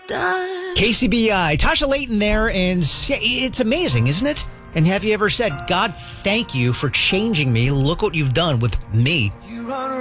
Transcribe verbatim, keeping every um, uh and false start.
done. K C B I, Tasha Layton there, and it's amazing, isn't it? And have you ever said, God, thank you for changing me. Look what you've done with me. You are